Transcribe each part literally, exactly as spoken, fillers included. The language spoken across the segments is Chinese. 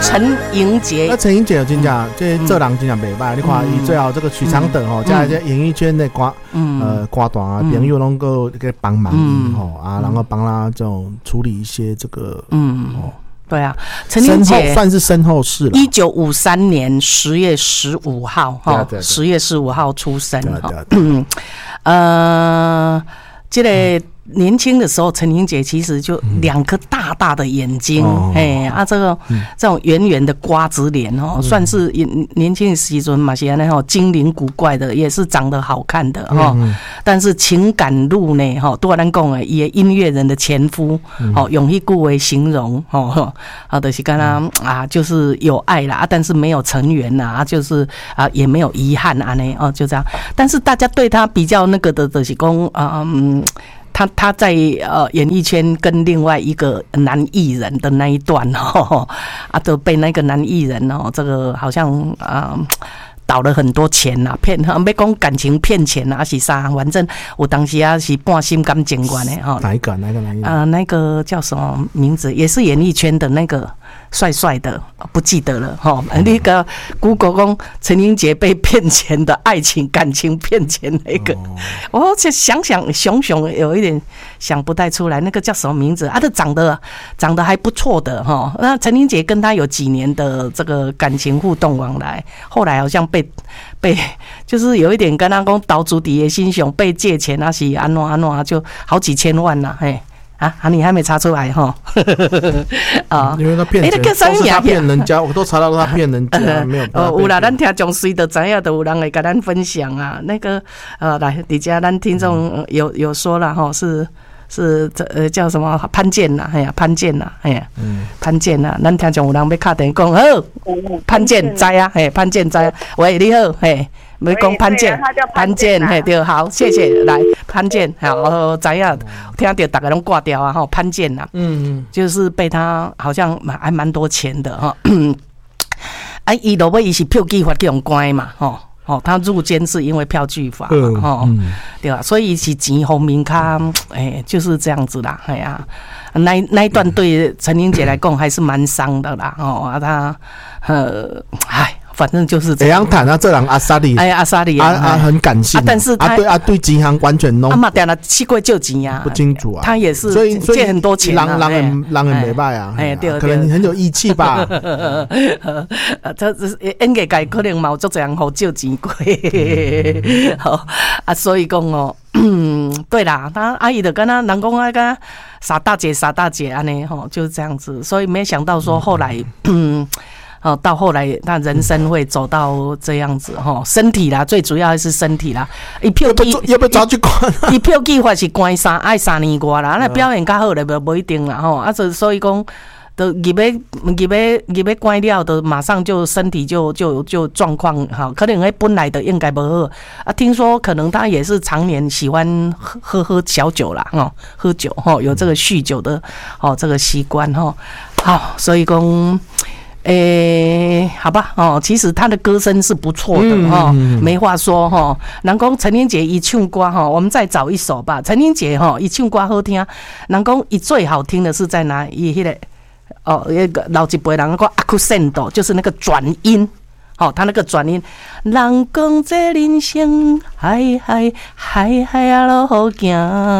陈盈杰。 那陈盈杰真正这这人真正袂歹，你看伊最后这个许常德吼，加这演艺圈的歌呃歌团啊朋友能够给帮忙吼啊，然后帮他这种处理一些这个嗯哦。 对啊，陈英杰算是身后事了。 一九五三年十月十五号，哈，十月十五号出生，哈，嗯，呃，这个年轻的时候，陈英杰其实就两颗大大的眼睛，哎、嗯、啊，这个、嗯、这种圆圆的瓜子脸哦，嗯、算是年轻的时阵嘛，是那种精灵古怪的，也是长得好看的哈、嗯。但是情感路呢，哈，都咱讲的，也音乐人的前夫，哦、嗯，用一句为形容，哦，啊，就是跟他啊，就是有爱啦，但是没有成缘啦，啊，就是啊，也没有遗憾啊，呢，哦，就这样。但是大家对他比较那个的，就是讲啊，嗯。他他在呃演艺圈跟另外一个男艺人的那一段哦，啊都被那个男艺人哦，这个好像啊、呃、倒了很多钱呐、啊，骗他没讲感情骗钱啊，是啥？反正我当时啊是半心甘情愿的哈。 哪一个？哪一个？哪一个？ 啊、呃，那个叫什么名字？也是演艺圈的那个。帅帅的，不记得了哈。那个 Google 讲陈英杰被骗钱的爱情感情骗钱那个，我、哦、想想熊熊有一点想不太出来，那个叫什么名字？啊，他长得长得还不错的哈。那陈英杰跟他有几年的这个感情互动往来，后来好像被被就是有一点跟他讲岛主底下心胸被借钱啊，是安怎安怎就好几千万呐、啊，嘿。啊，你还没查出来哈？啊， 因为他骗钱，都是他骗人家，我都查到他骗人家，没有。 哦，有啦，咱听众随的知影，都有人会跟咱分享啊。那个呃，来，底下咱听众有有说了哈，是是这呃叫什么潘健呐？哎呀，潘健呐，哎呀，潘健呐，咱听众有人要敲电讲，好，潘健知啊，嘿，潘健知，喂，你好，嘿。没讲潘健，潘健，嘿对，好，谢谢，来潘健，好，知影，听到大家拢挂掉啊，哈，潘健呐，嗯，就是被他好像还蛮多钱的哈，啊，伊落尾伊是票据法去用关嘛，吼，哦，他入监是因为票据法嘛，吼、嗯，对吧？所以是钱方面卡，哎，就是这样子啦，哎呀、啊，那那一段对陈英杰来讲还是蛮伤的啦，哦，啊，他，呃，唉。反正就是这样谈啊，这人阿萨里， 哎阿萨里啊啊很感性，啊、 但是他啊对啊对银行完全弄， 啊嘛点了七块就钱呀， 不清楚啊， 他也是借很多钱、啊， 狼狼人狼人没办啊， 哎对， 可能很有义气吧， 这这演艺界可能冇足这样好借钱过，好啊，所以讲哦，嗯，对啦，他阿姨的跟他人讲啊，跟他傻大姐傻大姐安尼吼，就是这样子，所以没想到说后来，嗯。哦，到后来，他人生会走到这样子哈，身体啦，最主要还是身体啦。伊票据要不要抓去关？ 伊票据法是关三爱三年外啦，那表现较好咧，无无一定啦吼。啊，所以讲，都入要入要入要关了，都马上就身体就就就状况好，可能迄本来的应该不好啊。听说可能他也是常年喜欢喝喝喝小酒啦，吼，喝酒吼，有这个酗酒的哦这个习惯吼。好，所以讲。诶、欸，好吧，哦，其实他的歌声是不错的哈、嗯，没话说哈。人讲陈英杰一唱歌哈，我们再找一首吧。陈英杰哈一唱歌好听，人讲一最好听的是在哪？伊迄个哦，那个老一辈人讲 accent， 就是那个转音。好、哦，他那个转音，人讲这人生海海海海啊路好行，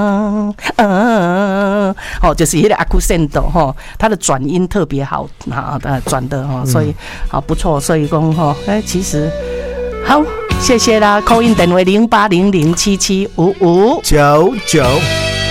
嗯，哦，就是那个 accent 哈，他的转音特别好啊，呃，转的哈，所以好、嗯、不错，所以讲哈，哎，其实好，谢谢啦 ，call in 电话零八零零七七五五九九。